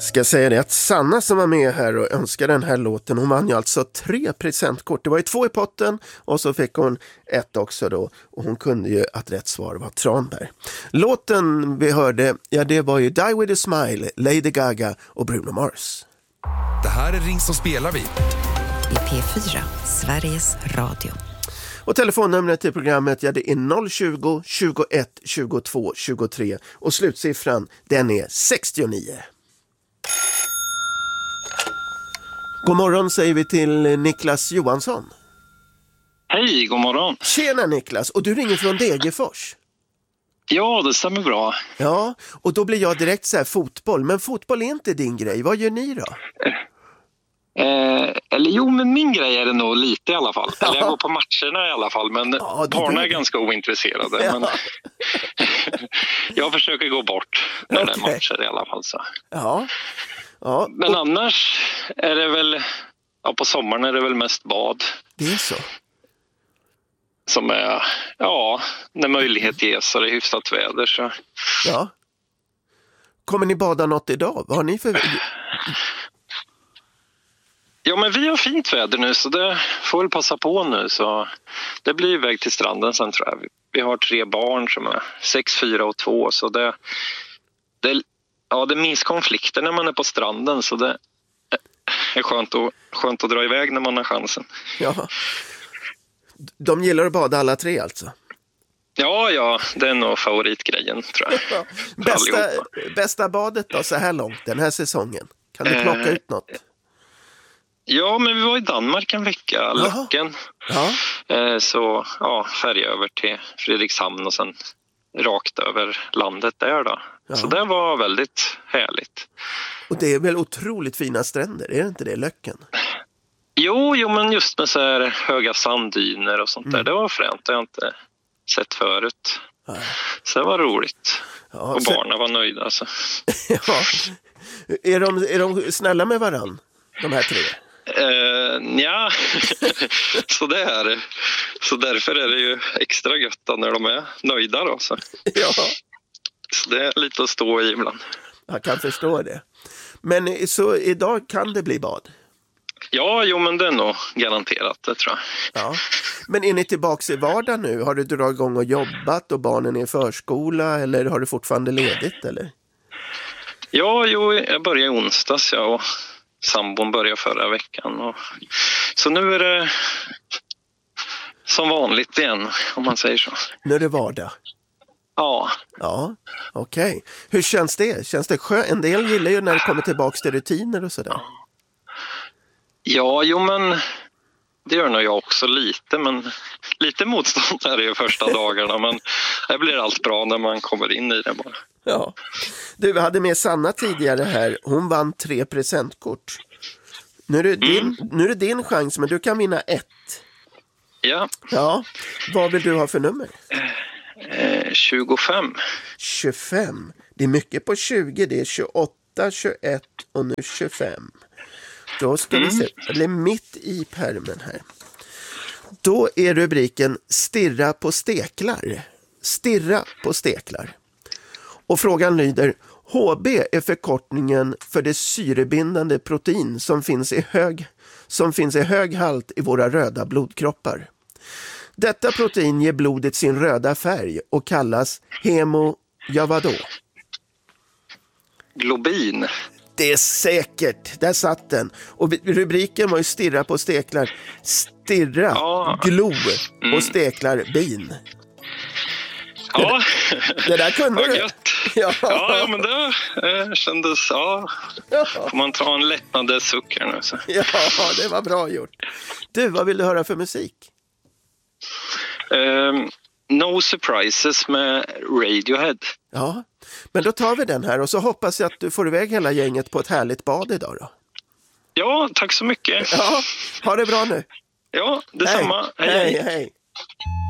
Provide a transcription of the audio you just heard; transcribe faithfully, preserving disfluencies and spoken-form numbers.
Ska säga det att Sanna som var med här och önskade den här låten, hon vann ju alltså tre presentkort. Det var ju två i potten och så fick hon ett också då. Och hon kunde ju att rätt svar var Tranberg. Låten vi hörde, ja det var ju Die With A Smile, Lady Gaga och Bruno Mars. Det här är Ring som spelar vi. I P fyra, Sveriges Radio. Och telefonnumret till programmet, ja det är noll tjugo, tjugoett, tjugotvå, tjugotre och slutsiffran den är sextionio. God morgon säger vi till Niklas Johansson. Hej, god morgon. Tjena Niklas, och du ringer från Degerfors. Ja, det stämmer bra. Ja, och då blir jag direkt så här fotboll, men fotboll är inte din grej. Vad gör ni då? Eh, eller jo, men min grej är det nog lite i alla fall. Ja. Eller jag går på matcherna i alla fall, men ja, barnen är ganska ointresserade. Ja. Men jag försöker gå bort när Okay. det är matcher i alla fall. Så. Ja. Ja. Men och... annars är det väl, ja, på sommaren är det väl mest bad. Det är så. Som är, ja, när möjlighet ges och det är hyfsat väder. Så. Ja. Kommer ni bada något idag? Vad har ni för... Ja, men vi har fint väder nu så det får väl passa på nu. Så det blir iväg till stranden sen tror jag. Vi har tre barn som är sex, fyra och två. Så det, det, ja, det minns konflikter när man är på stranden. Så det är skönt att, skönt att dra iväg när man har chansen. Ja. De gillar att bada alla tre alltså? Ja, ja, det är nog favoritgrejen tror jag. Ja. Bästa, bästa badet då så här långt den här säsongen? Kan du plocka eh, ut något? Ja, men vi var i Danmark en vecka, Löcken. Ja. Eh, så ja, färja över till Fredrikshamn och sen rakt över landet där då. Ja. Så det var väldigt härligt. Och det är väl otroligt fina stränder, är det inte det, Löcken? Jo, jo men just med så här höga sanddyner och sånt där, mm. det var fränt. Det har jag inte sett förut. Ja. Så det var roligt. Ja, och sen... barnen var nöjda. Alltså. Ja. Är de, är de snälla med varann, de här tre? Uh, ja, så det är så därför är det ju extra gött när de är nöjda då. Så. Ja. Så det är lite att stå i ibland. Jag kan förstå det. Men så idag kan det bli bad? Ja, jo men det är nog garanterat, det tror jag. Ja. Men är ni tillbaka i vardag nu? Har du dragit igång och jobbat och barnen är i förskola eller har du fortfarande ledigt eller? Ja, jo, jag började i onsdags ja, och sambon började förra veckan. Och... Så nu är det som vanligt igen, om man säger så. Nu är det vardag? Ja. Ja, okej. Okay. Hur känns det? Känns det skönt? En del gillar ju när det kommer tillbaka till rutiner och sådär. Ja, jo men det gör nog jag också lite, men lite motstånd är det ju första dagarna, men det blir allt bra när man kommer in i det bara. Ja. Du, vi hade med Sanna tidigare här. Hon vann tre presentkort. Nu är det din, mm. nu är det din chans, men du kan vinna ett. Ja. Ja. Vad vill du ha för nummer? Eh, tjugofem. tjugofem. Det är mycket på tjugo. Det är tjugoåtta, tjugoett och nu tjugofem. Då ska mm. vi se. Det är mitt i pärmen här. Då är rubriken Stirra på steklar. Stirra på steklar. Och frågan lyder: H B är förkortningen för det syrebindande protein som finns i hög, som finns i hög halt i våra röda blodkroppar. Detta protein ger blodet sin röda färg och kallas hemo... Ja, vadå? Globin. Det är säkert, där satt den. Och rubriken var ju Stirra på steklar. Stirra, ja. Glo mm. och steklar bin. Ja, det, det där kunde du. Ja. ja, men det eh, kändes, ja. Får man ta en lättnade suck här nu så. Ja, det var bra gjort. Du, vad vill du höra för musik? Um, No Surprises med Radiohead. Ja, men då tar vi den här och så hoppas jag att du får iväg hela gänget på ett härligt bad idag då. Ja, tack så mycket. Ja, ha det bra nu. Ja, detsamma. Hej, hej. hej.